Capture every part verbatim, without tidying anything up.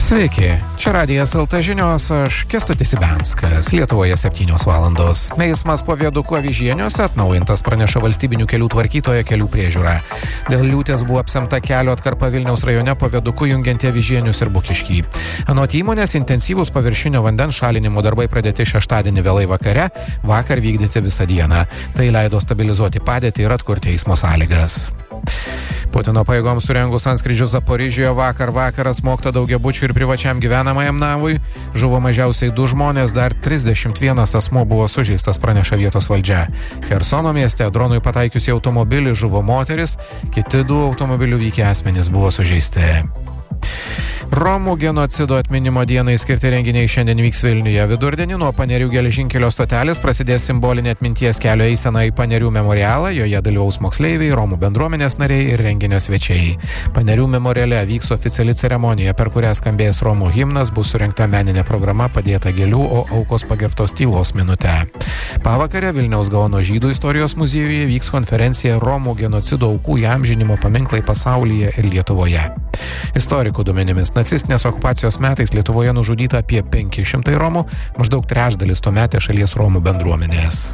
Sveiki, čia Radijas L T žinios, aš Kęstutis Ibenskas, Lietuvoje septynios valandos. Eismas po viaduku Avižieniuose atnaujintas, praneša valstybinių kelių tvarkytoja Kelių priežiūra. Dėl liūties buvo apsemta kelio atkarpa Vilniaus rajone po viaduku jungianti Avižienius ir Bukiškį. Anot įmonės, intensyvūs paviršinio vandens šalinimo darbai pradėti šeštadienį vėlai vakare, vakar vykdyti visą dieną. Tai leido stabilizuoti padėtį ir atkurti eismo sąlygas. Putino pajėgoms surengus antskrydžius Zaporižiuje vakar vakarą smogta daugiabučių ir privačiam gyvenamajam namui. Žuvo mažiausiai du žmonės, dar trisdešimt vienas asmuo buvo sužeistas, praneša vietos valdžia. Chersono mieste dronui pataikius į automobilį žuvo moteris, kiti du automobilių vykę asmenys buvo sužeisti. Romų genocido atminimo dienai skirti renginiai šiandien vyks Vilniuje. Vidurdienį nuo Panerių geležinkelio stotelės prasidės simbolinė atminties kelio eisena į Panerių memorialą, joje dalyvaus moksleiviai, Romų bendruomenės nariai ir renginio svečiai. Panerių memoriale vyks oficiali ceremonija, per kurią skambės Romų himnas, bus surengta meninė programa Padėta gėlių, o aukos pagerbtos tylos minute. Pavakarę Vilniaus Gaono žydų istorijos muziejuje vyks konferencija Romų genocido aukų įamžinimo paminklai pasaulyje ir Lietuvoje. Istorikų duomenimis, nacistinės okupacijos metais Lietuvoje nužudyta apie penki šimtai Romų, maždaug trečdalis tuometės šalies Romų bendruomenės.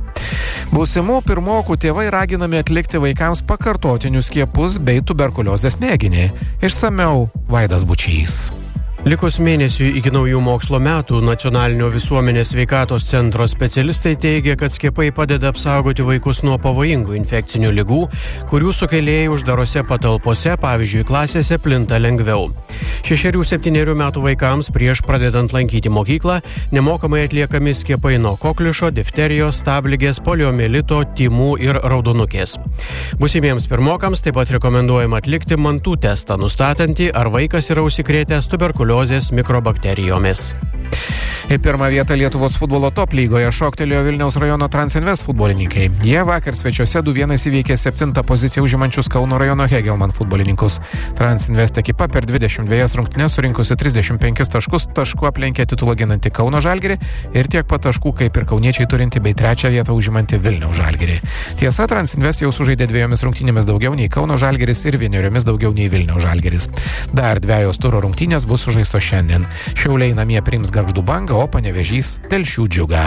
Būsimų pirmokų tėvai raginami atlikti vaikams pakartotinius skiepus bei tuberkuliozės mėginį. Išsamiau Vaidas Bučys. Likus mėnesiui iki naujų mokslo metų, Nacionalinio visuomenės sveikatos centro specialistai teigia, kad skiepai padeda apsaugoti vaikus nuo pavojingų infekcinių ligų, kurių sukėlėjai uždarose patalpose, pavyzdžiui, klasėse, plinta lengviau. Šešerių septynerių metų vaikams prieš pradedant lankyti mokyklą nemokamai atliekami skiepai nuo kokliušo, difterijos, stabligės, poliomielito, tymų ir raudonukės. Būsimiems pirmokams taip pat rekomenduojama atlikti mantų testą, nustatantį, ar vaikas yra užsikrėtęs tuberkuliozės mikrobakterijomis. Į pirmą vietą Lietuvos futbolo top lygoje šoktelėjo Vilniaus rajono Transinvest futbolininkai. Jie vakar svečiuose du vienas įveikė septintą poziciją užimančius Kauno rajono Hegelman futbolininkus. Transinvest ekipa per dvidešimt dvi rungtynes surinkusi trisdešimt penkis taškus, tašku aplenkė titulą ginantį Kauno Žalgirį ir tiek pat taškų kaip ir kauniečiai turinti bei trečią vietą užimantį Vilniaus Žalgirį. Tiesa, Transinvest jau sužaidė dviejomis rungtynėmis daugiau nei Kauno Žalgiris ir vieneriomis daugiau nei Vilniaus Žalgiris. Dar dviejos turo rungtynės bus sužaistos šiandien. Šiauliai namie priims Gargždų Bangą, o Panevėžys Telšių Džiugą.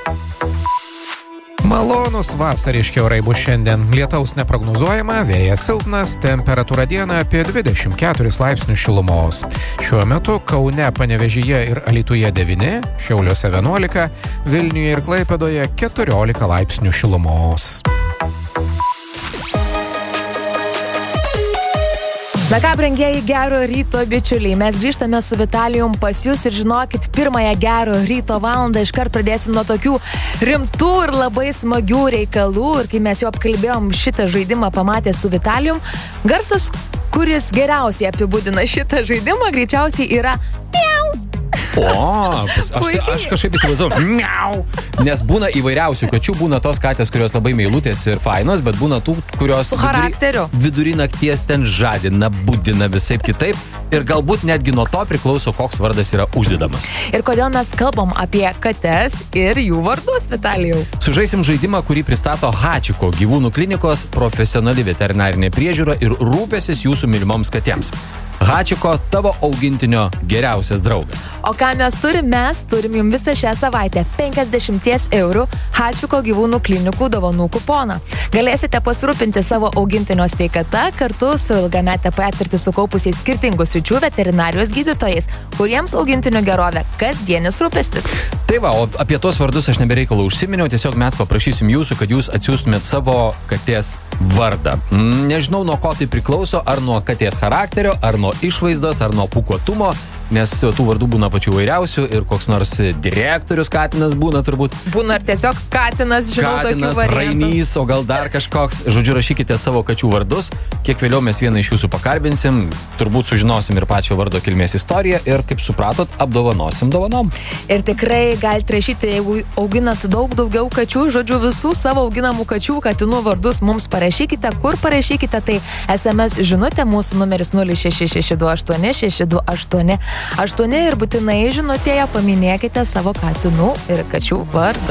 Malonus vasariški orai bus šiandien. Lietaus neprognozuojama, vėjas silpnas, temperatūra dieną apie dvidešimt keturis laipsnius šilumos. Šiuo metu Kaune, Panevėžyje ir Alytuje devyni, Šiauliuose vienuolika, Vilniuje ir Klaipėdoje keturiolika laipsnių šilumos. Na ką, brangieji, gero ryto bičiuliai, mes grįžtame su Vitalijum pas jūs ir žinokit, pirmąją gero ryto valandą iškart pradėsim nuo tokių rimtų ir labai smagių reikalų. Ir kai mes jau apkalbėjom šitą žaidimą pamatę su Vitalijum, garsas, kuris geriausiai apibūdina šitą žaidimą, greičiausiai yra miau. O, pas, aš, aš kažkaip įsivaizduoju, miau, nes būna įvairiausių kačių, būna tos katės, kurios labai meilutės ir fainos, bet būna tų, kurios vidury, vidury nakties ten žadina, budina visaip kitaip ir galbūt netgi nuo to priklauso, koks vardas yra uždedamas. Ir kodėl mes kalbam apie kates ir jų vardus, Vitalijau? Sužaisim žaidimą, kurį pristato Hachiko gyvūnų klinikos profesionali veterinarinė priežiūra ir rūpestis jūsų mylimoms katėms. Hachiko, tavo augintinio geriausias draugas. O ką mes turim? Mes turim jums visą šią savaitę penkiasdešimt eurų Hachiko gyvūnų klinikų dovanų kuponą. Galėsite pasirūpinti savo augintinio sveikata kartu su ilgametę patirtį sukaupusiais skirtingų sričių veterinarijos gydytojais, kuriems augintinio gerovė kasdienis rūpestis. Tai va, o apie tos vardus aš nebereikalų užsiminiau, tiesiog mes paprašysim jūsų, kad jūs atsiųstumėt savo katės vardą. Nežinau, nuo ko tai priklauso, ar nuo katės charakterio, ar nuo išvaizdos, ar nuo pūkuotumo, nes tų vardų būna pačių vairiausių ir koks nors direktorius katinas būna turbūt. Būna ir tiesiog katinas, žinau, katinas, tokių variantų. Rainys, o gal dar kažkoks. Žodžiu, rašykite savo kačių vardus. Kiek vėliau mes vieną iš jūsų pakalbinsim, turbūt sužinosim ir pačio vardo kilmės istoriją ir, kaip supratot, apdovanosim dovanom. Ir tikrai galite rašyti, jeigu auginat daug daugiau kačių, žodžiu, visų savo auginamų kačių, katinų vardus mums parašykite. Kur parašykite, tai S M S žinutė, mūsų numeris nulis šeši šeši du aštuoni šeši du aštuoni aštuoni ir būtinai žinutėje paminėkite savo katinų ir kačių vardą.